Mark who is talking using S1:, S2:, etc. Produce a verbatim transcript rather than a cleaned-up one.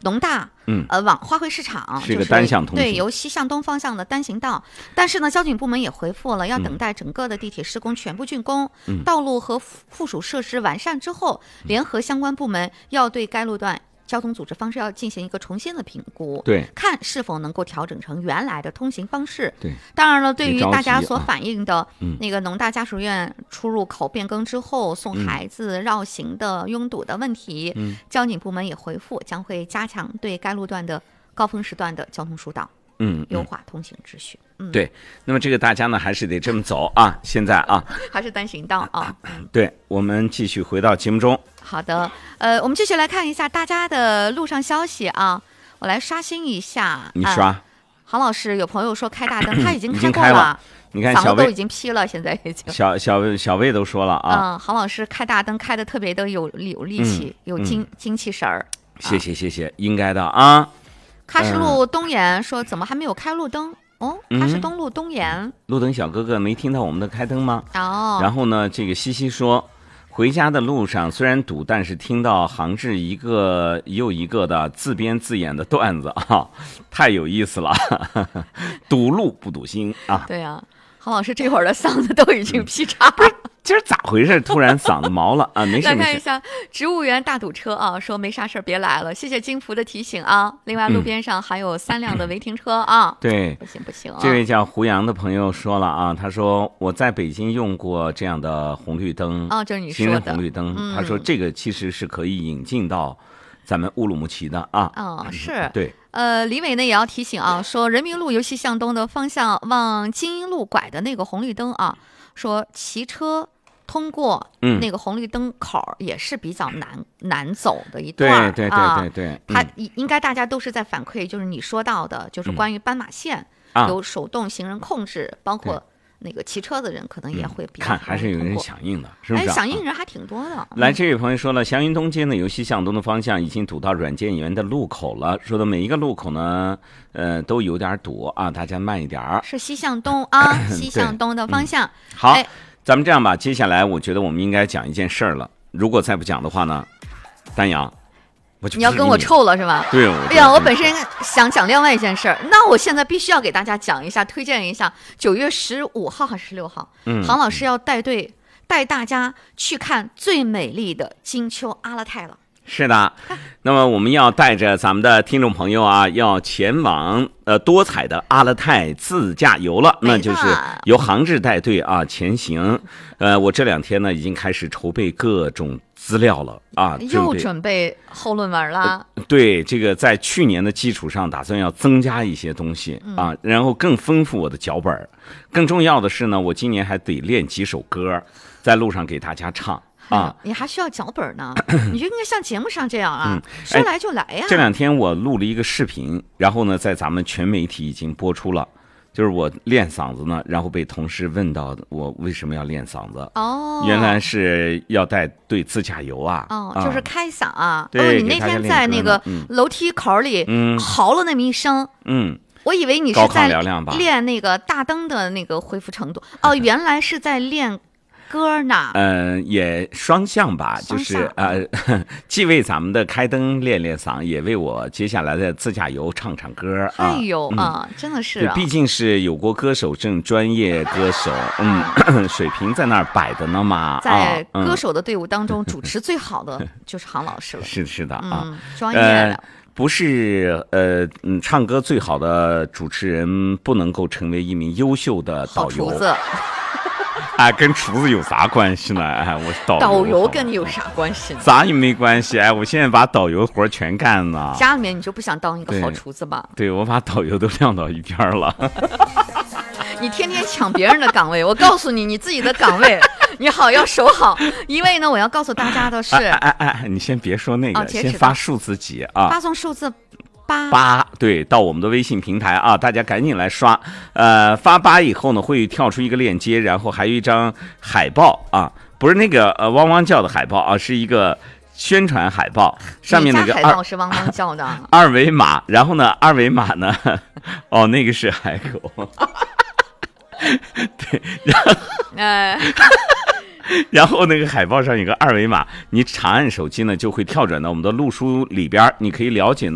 S1: 农大，
S2: 嗯，
S1: 呃，往花卉市场
S2: 是个单向通行，
S1: 对，由西向东方向的单行道。但是呢，交警部门也回复了，要等待整个的地铁施工全部竣工，
S2: 嗯、
S1: 道路和附属设施完善之后，联合相关部门要对该路段交通组织方式要进行一个重新的评估，
S2: 对，
S1: 看是否能够调整成原来的通行方式。
S2: 对，
S1: 当然了，对于大家所
S2: 啊、
S1: 反映的
S2: 嗯、
S1: 那个农大家属院出入口变更之后送孩子绕行的拥堵的问题，
S2: 嗯、
S1: 交警部门也回复将会加强对该路段的高峰时段的交通疏导，
S2: 嗯，
S1: 优化通行秩序。嗯，
S2: 对，那么这个大家呢还是得这么走啊，现在啊
S1: 还是单行道啊。
S2: 对，我们继续回到节目中。
S1: 好的，呃，我们继续来看一下大家的路上消息啊，我来刷新一下。
S2: 你刷。
S1: 呃、郝老师，有朋友说开大灯，他已经
S2: 开
S1: 过了，
S2: 了你看小魏
S1: 嗓子都已经劈了，现在已经。
S2: 小小小魏都说了啊。
S1: 嗯，郝老师开大灯开的特别的有有力气，嗯、有精、嗯、精气神儿。
S2: 谢谢谢谢，应该的啊。
S1: 喀什路东延说怎么还没有开路灯？哦，喀什东路东延，
S2: 路灯小哥哥没听到我们的开灯吗？
S1: 哦。
S2: 然后呢，这个西西说，回家的路上虽然堵，但是听到杭志一个又一个的自编自演的段子啊，太有意思了。堵路不堵心啊。
S1: 对啊，郝老师这会儿的嗓子都已经劈叉了。
S2: 嗯今儿咋回事？突然嗓子毛了啊！没事没事。
S1: 来看一下植物园大堵车啊，说没啥事别来了。谢谢金福的提醒啊。另外路边上还有三辆的违停车啊。
S2: 嗯、对，
S1: 不行不行、啊。
S2: 这位叫胡杨的朋友说了啊，他说我在北京用过这样的红绿灯
S1: 哦，就是你说
S2: 的行人红绿灯、
S1: 嗯。
S2: 他说这个其实是可以引进到咱们乌鲁木齐的啊。
S1: 哦，是。
S2: 对。
S1: 呃，李伟呢也要提醒啊，说人民路由西向东的方向往金鹰路拐的那个红绿灯啊，说骑车通过那个红绿灯口也是比较难、嗯、难走的一段，
S2: 对对对对对，
S1: 啊、它应该大家都是在反馈，就是你说到的，就是关于斑马线、
S2: 嗯、
S1: 有手动行人控制，啊、包括那个骑车的人可能也会比较、嗯、
S2: 看还是有人响应的，是不是、啊？
S1: 哎，响应人还挺多的。嗯、
S2: 来，这位朋友说了，祥云东街呢由西向东的方向已经堵到软件园的路口了，说的每一个路口呢，呃，都有点堵啊，大家慢一点儿。
S1: 是西向东啊，西向东的方向。
S2: 嗯、好。
S1: 哎，
S2: 咱们这样吧，接下来我觉得我们应该讲一件事儿了。如果再不讲的话呢，丹阳，我就
S1: 你要跟我臭了是吧？
S2: 对，
S1: 哎呀，我本身想讲另外一件事儿，那我现在必须要给大家讲一下，推荐一下，九月十五号还是十六号，
S2: 嗯，
S1: 杭老师要带队带大家去看最美丽的金秋阿勒泰了。
S2: 是的，那么我们要带着咱们的听众朋友啊，要前往呃多彩的阿勒泰自驾游了，那就是由杭志带队啊前行。呃，我这两天呢已经开始筹备各种资料了啊，
S1: 又准备后论文了。
S2: 呃、对，这个在去年的基础上，打算要增加一些东西啊，
S1: 嗯、
S2: 然后更丰富我的脚本。更重要的是呢，我今年还得练几首歌，在路上给大家唱。啊，
S1: 你还需要脚本呢，你就应该像节目上这样啊，
S2: 嗯、
S1: 说来就来呀、啊。
S2: 这两天我录了一个视频，然后呢，在咱们全媒体已经播出了，就是我练嗓子呢，然后被同事问到我为什么要练嗓子。
S1: 哦，
S2: 原来是要带队自驾游啊。
S1: 哦，就是开嗓啊。
S2: 对，
S1: 哦，你那天在那个楼梯口里嚎了那么一声。
S2: 嗯。
S1: 我以为你是在
S2: 亮亮
S1: 练那个大灯的那个恢复程度。哦，原来是在练。歌呢？
S2: 呃，也双向吧，就是呃，既为咱们的开灯练练嗓，也为我接下来的自驾游唱唱歌啊。
S1: 哎呦啊，
S2: 嗯、
S1: 真的是、啊，
S2: 毕竟是有国歌手证专业歌手，嗯，水平在那儿摆的呢嘛。
S1: 在歌手的队伍当中，嗯、主持最好的就是杭老师了。
S2: 是是的啊，
S1: 嗯、专业的。
S2: 呃不是呃嗯，唱歌最好的主持人不能够成为一名优秀的导游。
S1: 好厨子。
S2: 哎，跟厨子有啥关系呢？哎，我是导游。
S1: 导游跟你有啥关系呢？
S2: 咋也没关系。哎，我现在把导游活全干了。
S1: 家里面你就不想当一个好厨子吧？
S2: 对，对我把导游都晾到一边了。
S1: 你天天抢别人的岗位，我告诉你，你自己的岗位你好要守好。因为呢，我要告诉大家的是，
S2: 哎哎哎，你先别说那个，
S1: 哦、
S2: 先发数字几啊？
S1: 发送数字。八
S2: 八对，到我们的微信平台啊，大家赶紧来刷。呃，发八以后呢，会跳出一个链接，然后还有一张海报啊，不是那个呃汪汪叫的海报啊，是一个宣传海报，上面那个
S1: 海报是汪汪叫的
S2: 二维码，然后呢，二维码呢，哦，那个是海狗，对，然后
S1: 呃。
S2: 然后那个海报上有个二维码，你长按手机呢就会跳转到我们的路书里边，你可以了解呢。